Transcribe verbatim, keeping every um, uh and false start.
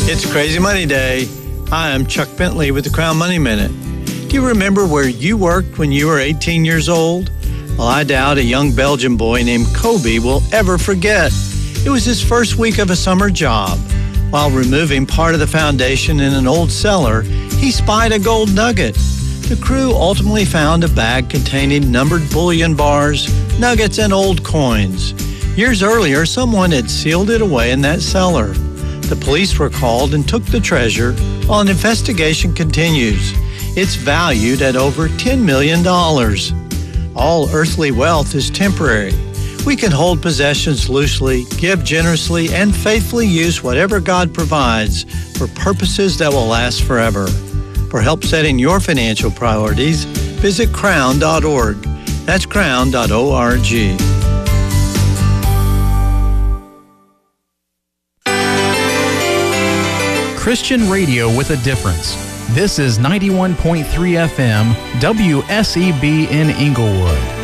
It's Crazy Money Day. Hi, I'm Chuck Bentley with the Crown Money Minute. Do you remember where you worked when you were eighteen years old? Well, I doubt a young Belgian boy named Kobe will ever forget. It was his first week of a summer job. While removing part of the foundation in an old cellar, he spied a gold nugget. The crew ultimately found a bag containing numbered bullion bars, nuggets, and old coins. Years earlier, someone had sealed it away in that cellar. The police were called and took the treasure while an investigation continues. It's valued at over ten million dollars. All earthly wealth is temporary. We can hold possessions loosely, give generously, and faithfully use whatever God provides for purposes that will last forever. For help setting your financial priorities, visit crown dot org. That's crown dot org. Christian radio with a difference. This is ninety-one point three F M, W S E B in Inglewood.